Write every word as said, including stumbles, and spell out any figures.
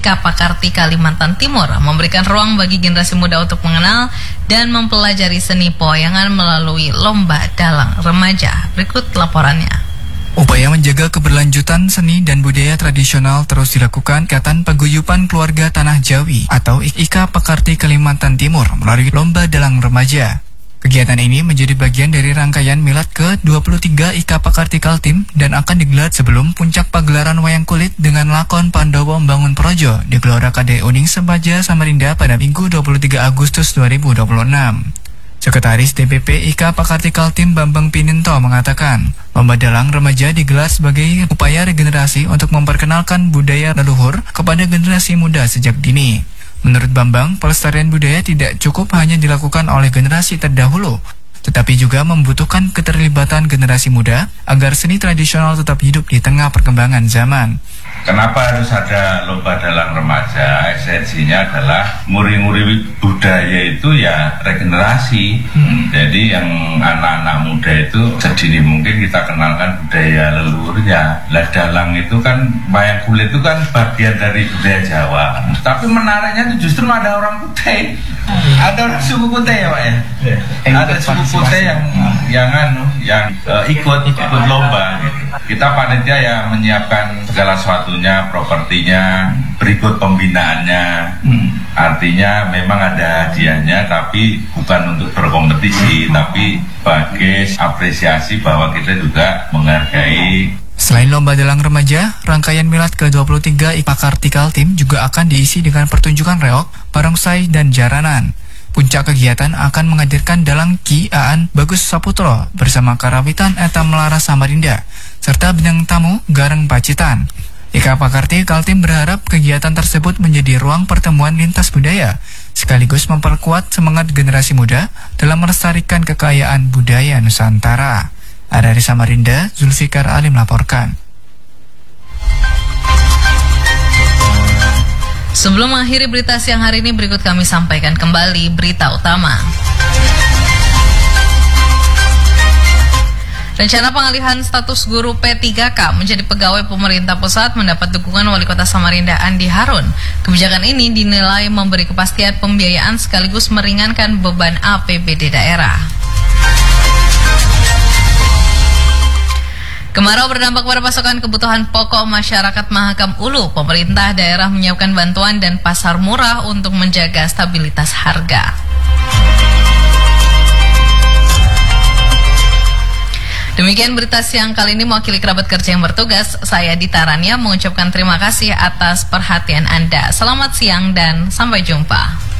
Ika Pakarti Kalimantan Timur memberikan ruang bagi generasi muda untuk mengenal dan mempelajari seni pewayangan melalui lomba dalang remaja. Berikut laporannya. Upaya menjaga keberlanjutan seni dan budaya tradisional terus dilakukan Ikatan Paguyuban Keluarga Tanah Jawi atau Ika Pakarti Kalimantan Timur melalui lomba dalang remaja. Kegiatan ini menjadi bagian dari rangkaian milad ke dua puluh tiga Ika Pakarti Kaltim dan akan digelar sebelum puncak pagelaran wayang kulit dengan lakon Pandowo Membangun Projo di Gelora K D Uning Sebaja Samarinda pada Minggu dua puluh tiga Agustus dua ribu dua puluh enam. Sekretaris D P P Ika Pakarti Kaltim Bambang Pininto mengatakan, lomba dalang remaja digelar sebagai upaya regenerasi untuk memperkenalkan budaya leluhur kepada generasi muda sejak dini. Menurut Bambang, pelestarian budaya tidak cukup hanya dilakukan oleh generasi terdahulu, tetapi juga membutuhkan keterlibatan generasi muda agar seni tradisional tetap hidup di tengah perkembangan zaman. Kenapa harus ada lomba dalang remaja? Esensinya adalah muri-muri budaya itu ya regenerasi. Hmm. Jadi yang anak-anak muda itu sedini mungkin kita kenalkan budaya leluhurnya. Lah dalang itu kan, wayang kulit itu kan bagian dari budaya Jawa. Tapi menariknya itu justru ada orang Kutai. Hmm. Ada orang suku Kutai ya Pak ya? Yeah. Ada suku Kutai yang yang anu, yang uh, ikut ikut lomba gitu. Kita panitia ya menyiapkan segala sesuatunya, propertinya, berikut pembinaannya. Hmm. Artinya memang ada hadiahnya, tapi bukan untuk berkompetisi, hmm. tapi sebagai apresiasi bahwa kita juga menghargai. Selain lomba dalang remaja, rangkaian milad ke dua puluh tiga Ika Pakarti Kaltim juga akan diisi dengan pertunjukan reok, barongsai, dan jaranan. Puncak kegiatan akan menghadirkan dalang Ki Aan Bagus Saputro bersama Karawitan Eta Melara Samarinda, serta bintang tamu Gareng Pacitan. Ika Pakarti Kaltim berharap kegiatan tersebut menjadi ruang pertemuan lintas budaya, sekaligus memperkuat semangat generasi muda dalam melestarikan kekayaan budaya Nusantara. Dari Samarinda, Zulfikar Ali melaporkan. Sebelum mengakhiri berita siang hari ini, berikut kami sampaikan kembali berita utama. Rencana pengalihan status guru P tiga K menjadi pegawai pemerintah pusat mendapat dukungan Wali Kota Samarinda Andi Harun. Kebijakan ini dinilai memberi kepastian pembiayaan sekaligus meringankan beban A P B D daerah. Kemarau berdampak pada pasokan kebutuhan pokok masyarakat Mahakam Ulu. Pemerintah daerah menyiapkan bantuan dan pasar murah untuk menjaga stabilitas harga. Demikian berita siang kali ini, mewakili kerabat kerja yang bertugas, saya Dita Rania mengucapkan terima kasih atas perhatian Anda. Selamat siang dan sampai jumpa.